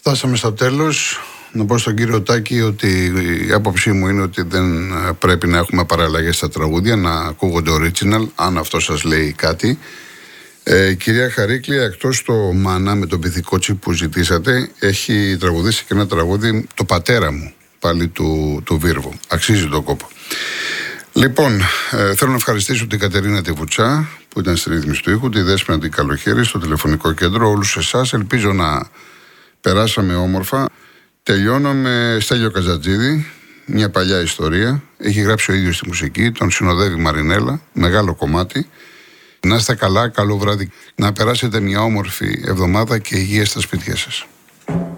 Φτάσαμε στο τέλος. Να πω στον κύριο Τάκη ότι η άποψή μου είναι ότι δεν πρέπει να έχουμε παραλλαγές στα τραγούδια, να ακούγονται original, αν αυτό σας λέει κάτι. Κυρία Χαρίκλια, εκτός το Μάνα με τον Πυθικότσι που ζητήσατε, έχει τραγουδήσει και ένα τραγούδι, το πατέρα μου, πάλι του Βίρβου. Αξίζει τον κόπο. Λοιπόν, θέλω να ευχαριστήσω την Κατερίνα τη Βουτσά που ήταν στη ρύθμιση του ήχου, τη Δέσποινα την Καλοχέρη στο τηλεφωνικό κέντρο, όλους εσάς. Ελπίζω να περάσαμε όμορφα. Τελειώνω με Στέλιο Καζατζίδη, μια παλιά ιστορία. Έχει γράψει ο ίδιος τη μουσική, τον συνοδεύει Μαρινέλα, μεγάλο κομμάτι. Να είστε καλά, καλό βράδυ. Να περάσετε μια όμορφη εβδομάδα και υγεία στα σπίτια σας.